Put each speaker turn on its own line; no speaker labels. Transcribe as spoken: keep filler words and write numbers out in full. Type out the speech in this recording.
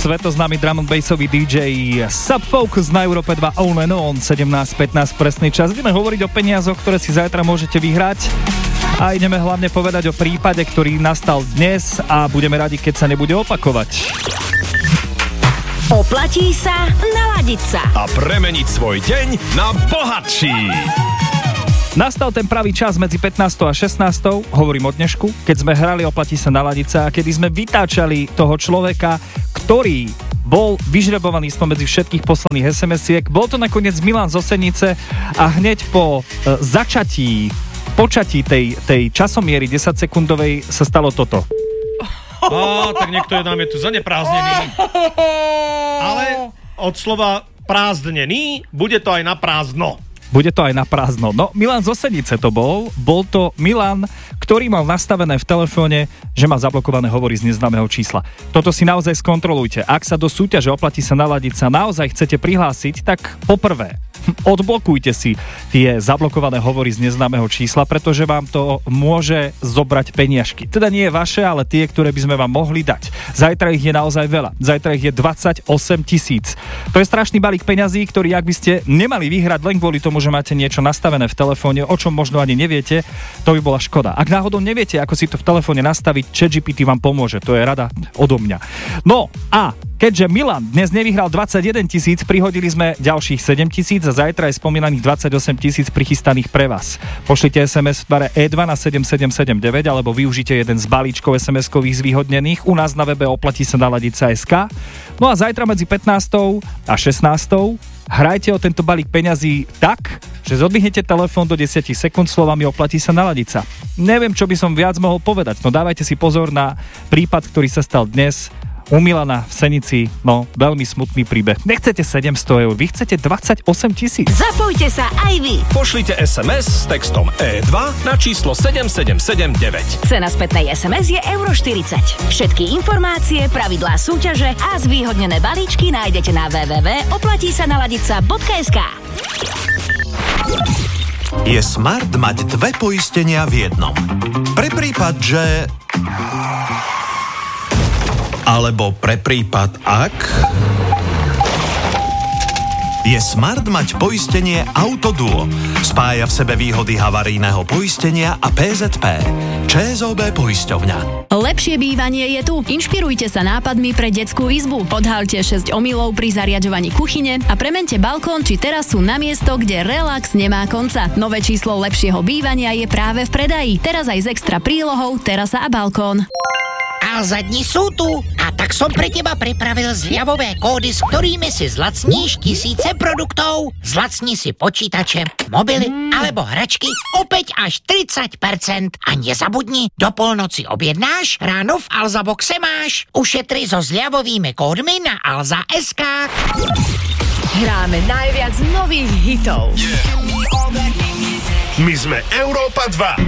svetoznámy drum and bassový dý džej Subfocus na Európe dva On and On, sedemnásť pätnásť presný čas. Ideme hovoriť o peniazoch, ktoré si zajtra môžete vyhrať. A ideme hlavne povedať o prípade, ktorý nastal dnes a budeme radi, keď sa nebude opakovať.
Oplatí sa naladiť sa
a premeniť svoj deň na bohatší.
Nastal ten pravý čas medzi pätnástou a šestnástou, hovorím o dnešku, keď sme hrali Oplatí sa naladiť sa a kedy sme vytáčali toho človeka, ktorý bol vyžrebovaný spomedzi všetkých poslaných es em esiek. Bol to nakoniec Milan z Osenice a hneď po e, začatí, počatí tej, tej časomiery desaťsekundovej sa stalo toto.
Á, tak niekto je nám je tu zanepráznený. Ale od slova prázdnený bude to aj na prázdno.
Bude to aj na prázdno. No, Milan z Osenice to bol. Bol to Milan, ktorý mal nastavené v telefóne, že má zablokované hovory z neznámeho čísla. Toto si naozaj skontrolujte. Ak sa do súťaže Oplatí sa naladiť sa naozaj chcete prihlásiť, tak poprvé odblokujte si tie zablokované hovory z neznámeho čísla, pretože vám to môže zobrať peniažky. Teda nie je vaše, ale tie, ktoré by sme vám mohli dať. Zajtra ich je naozaj veľa. Zajtra ich je dvadsaťosem tisíc. To je strašný balík peňazí, ktorý ak by ste nemali vyhrať len kvôli tomu, že máte niečo nastavené v telefóne, o čom možno ani neviete, to by bola škoda. Ak náhodou neviete, ako si to v telefóne nastaviť, ChatGPT vám pomôže. To je rada odo mňa. No a keďže Milan dnes nevyhral dvadsaťjeden tisíc, prihodili sme ďalších sedem tisíc a zajtra je spomínaných dvadsaťosem tisíc prichystaných pre vás. Pošlite es em es v bare é dva na sedem sedem sedem deväť alebo využite jeden z balíčkov es em eskových zvýhodnených u nás na webe oplatí sa naladiť sa bodka es ká. No a zajtra medzi pätnástou a šestnástou hrajte o tento balík peňazí tak, že zodvihnete telefón do desať sekúnd slovami Oplatí sa naladiť sa. Neviem, čo by som viac mohol povedať, no dávajte si pozor na prípad, ktorý sa stal dnes u Milana v Senici, no veľmi smutný príbeh. Nechcete sedemsto eur, vy chcete dvadsaťosem tisíc.
Zapojte sa aj vy.
Pošlite es em es s textom é dva na číslo sedem sedem sedem deväť.
Cena spätnej es em es je euro štyridsať. Všetky informácie, pravidlá súťaže a zvýhodnené balíčky nájdete na w w w bodka oplatí sa naladiť sa bodka es ká.
Je smart mať dve poistenia v jednom. Pre prípad, že... Alebo pre prípad, ak... Je smart mať poistenie Autoduo. Spája v sebe výhody havarijného poistenia a pé zet pé. ČSOB poisťovňa.
Lepšie bývanie je tu. Inšpirujte sa nápadmi pre detskú izbu. Odhalte šesť omylov pri zariaďovaní kuchyne a premente balkón či terasu na miesto, kde relax nemá konca. Nové číslo lepšieho bývania je práve v predaji. Teraz aj s extra prílohou terasa a balkón.
Alza dni sú tu a tak som pre teba pripravil zľavové kódy, s ktorými si zlacníš tisíce produktov. Zlacni si počítače, mobily alebo hračky opäť až tridsať percent. A nezabudni, do polnoci objednáš, ráno v Alza boxe máš. Ušetri so zľavovými kódmi na alza bodka es ká.
Hráme najviac nových hitov.
My sme Európa dva.